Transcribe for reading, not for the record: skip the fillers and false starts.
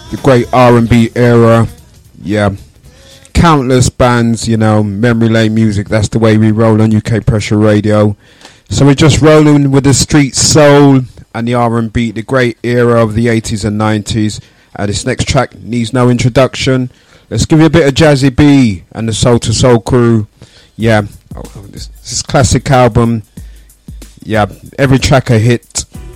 the great R&B era. Yeah, countless bands, you know, memory lane music. That's the way we roll on UK Pressure Radio. So we're just rolling with the street soul and the R&B, the great era of the 80s and 90s. This next track needs no introduction. Let's give you a bit of Jazzy B and the Soul to Soul crew. Yeah, this classic album. Yeah, every track a hit.